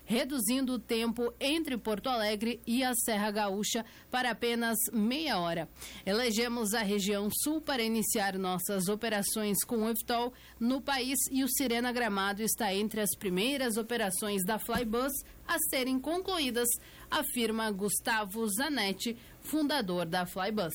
reduzindo o tempo entre Porto Alegre e a Serra Gaúcha para apenas meia hora. Elegemos a região sul para iniciar nossas operações com o eVTOL no país e o Sirena Gramado está entre as primeiras operações da Flybus a serem concluídas, afirma Gustavo Zanetti, fundador da Flybus.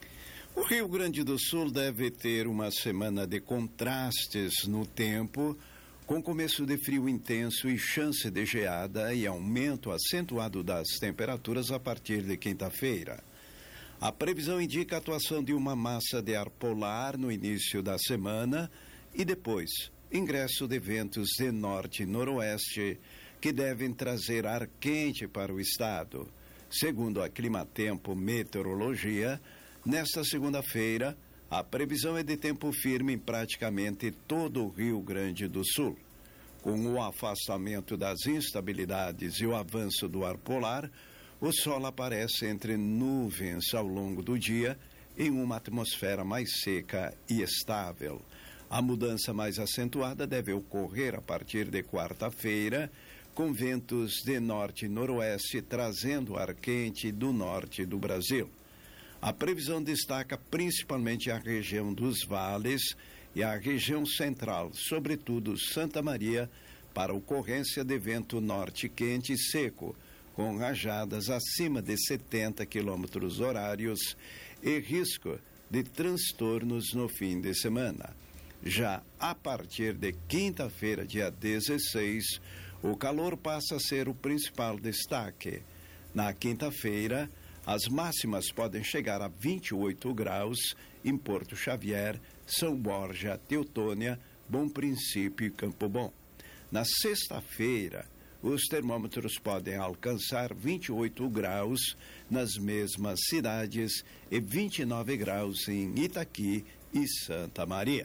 O Rio Grande do Sul deve ter uma semana de contrastes no tempo, com começo de frio intenso e chance de geada e aumento acentuado das temperaturas a partir de quinta-feira. A previsão indica a atuação de uma massa de ar polar no início da semana e depois ingresso de ventos de norte e noroeste que devem trazer ar quente para o estado. Segundo a Climatempo Meteorologia, nesta segunda-feira, a previsão é de tempo firme em praticamente todo o Rio Grande do Sul. Com o afastamento das instabilidades e o avanço do ar polar, o sol aparece entre nuvens ao longo do dia em uma atmosfera mais seca e estável. A mudança mais acentuada deve ocorrer a partir de quarta-feira, com ventos de norte e noroeste trazendo ar quente do norte do Brasil. A previsão destaca principalmente a região dos vales e a região central, sobretudo Santa Maria, para ocorrência de vento norte quente e seco, com rajadas acima de 70 quilômetros horários e risco de transtornos no fim de semana. Já a partir de quinta-feira, dia 16, o calor passa a ser o principal destaque. Na quinta-feira, as máximas podem chegar a 28 graus em Porto Xavier, São Borja, Teutônia, Bom Princípio e Campo Bom. Na sexta-feira, os termômetros podem alcançar 28 graus nas mesmas cidades e 29 graus em Itaqui e Santa Maria.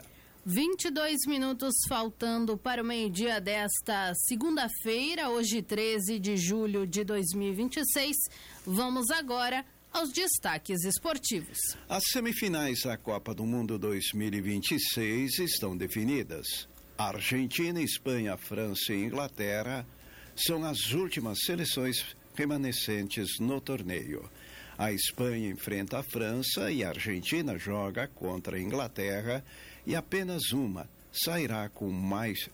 22 minutos faltando para o meio-dia desta segunda-feira, hoje 13 de julho de 2026. Vamos agora aos destaques esportivos. As semifinais da Copa do Mundo 2026 estão definidas. Argentina, Espanha, França e Inglaterra são as últimas seleções remanescentes no torneio. A Espanha enfrenta a França e a Argentina joga contra a Inglaterra e apenas uma sairá com mais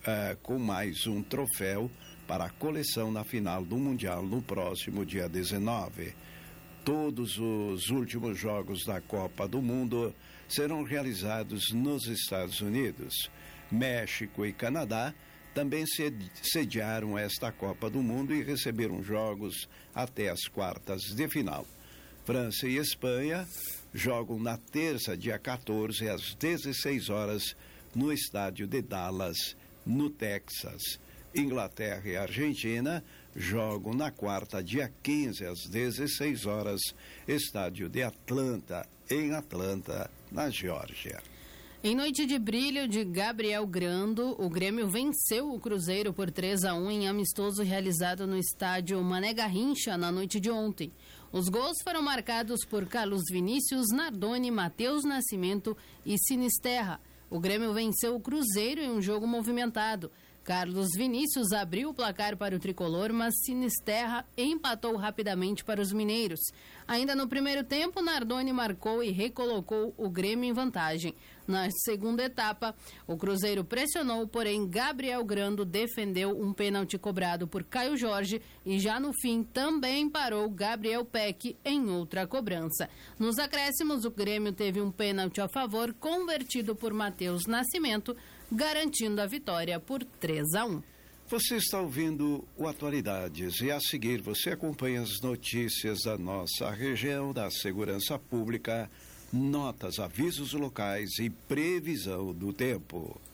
um troféu para a coleção na final do Mundial no próximo dia 19. Todos os últimos jogos da Copa do Mundo serão realizados nos Estados Unidos. México e Canadá também sediaram esta Copa do Mundo e receberam jogos até as quartas de final. França e Espanha jogam na terça, dia 14, às 16 horas, no estádio de Dallas, no Texas. Inglaterra e Argentina jogam na quarta, dia 15, às 16 horas, estádio de Atlanta, em Atlanta, na Geórgia. Em noite de brilho de Gabriel Grando, o Grêmio venceu o Cruzeiro por 3-1 em amistoso realizado no estádio Mané Garrincha na noite de ontem. Os gols foram marcados por Carlos Vinícius, Nardoni, Matheus Nascimento e Sinisterra. O Grêmio venceu o Cruzeiro em um jogo movimentado. Carlos Vinícius abriu o placar para o tricolor, mas Sinisterra empatou rapidamente para os mineiros. Ainda no primeiro tempo, Nardoni marcou e recolocou o Grêmio em vantagem. Na segunda etapa, o Cruzeiro pressionou, porém Gabriel Grando defendeu um pênalti cobrado por Caio Jorge e já no fim também parou Gabriel Peck em outra cobrança. Nos acréscimos, o Grêmio teve um pênalti a favor convertido por Matheus Nascimento, garantindo a vitória por 3-1. Você está ouvindo o Atualidades e a seguir você acompanha as notícias da nossa região, da segurança pública, notas, avisos locais e previsão do tempo.